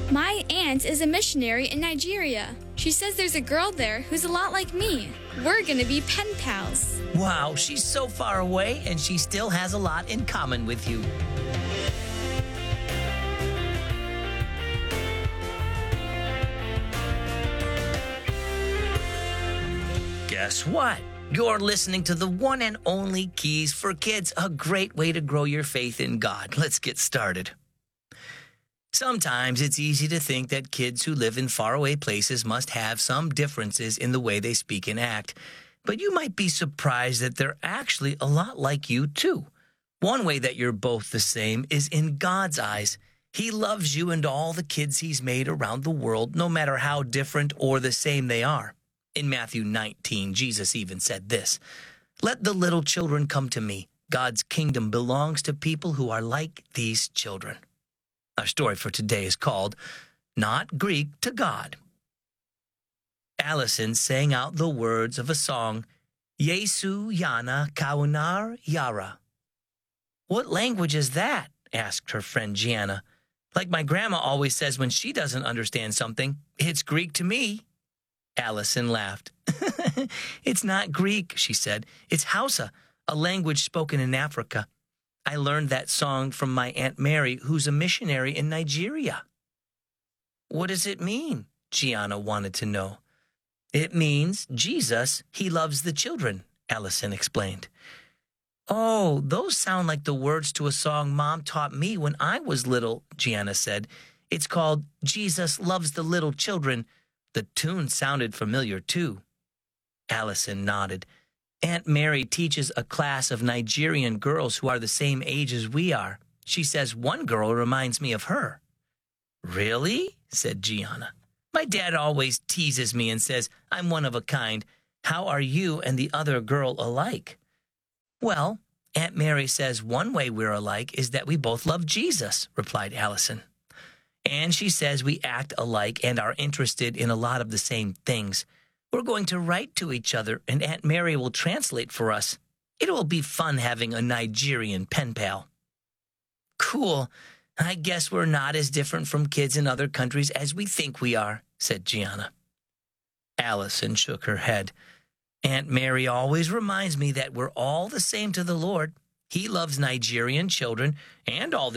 My aunt is a missionary in Nigeria. She says there's a girl there who's a lot like me. We're gonna be pen pals. Wow, she's so far away and she still has a lot in common with you. Guess what? You're listening to the one and only Keys for Kids, a great way to grow your faith in God. Let's get started. Sometimes it's easy to think that kids who live in faraway places must have some differences in the way they speak and act. But you might be surprised that they're actually a lot like you, too. One way that you're both the same is in God's eyes. He loves you and all the kids He's made around the world, no matter how different or the same they are. In Matthew 19, Jesus even said this, "Let the little children come to me. God's kingdom belongs to people who are like these children." Our story for today is called Not Greek to God. Allison sang out the words of a song, Yesu Yana Kaunar Yara. "What language is that?" asked her friend Gianna. "Like my grandma always says when she doesn't understand something, it's Greek to me." Allison laughed. "It's not Greek," she said. "It's Hausa, a language spoken in Africa. I learned that song from my Aunt Mary, who's a missionary in Nigeria." "What does it mean?" Gianna wanted to know. "It means Jesus, He loves the children," Allison explained. "Oh, those sound like the words to a song Mom taught me when I was little," Gianna said. "It's called Jesus Loves the Little Children." The tune sounded familiar, too. Allison nodded. "Aunt Mary teaches a class of Nigerian girls who are the same age as we are. She says one girl reminds me of her." "Really?" said Gianna. "My dad always teases me and says I'm one of a kind. How are you and the other girl alike?" "Well, Aunt Mary says one way we're alike is that we both love Jesus," replied Allison. "And she says we act alike and are interested in a lot of the same things. We're going to write to each other, and Aunt Mary will translate for us. It will be fun having a Nigerian pen pal." "Cool. I guess we're not as different from kids in other countries as we think we are," said Gianna. Allison shook her head. "Aunt Mary always reminds me that we're all the same to the Lord. He loves Nigerian children and all the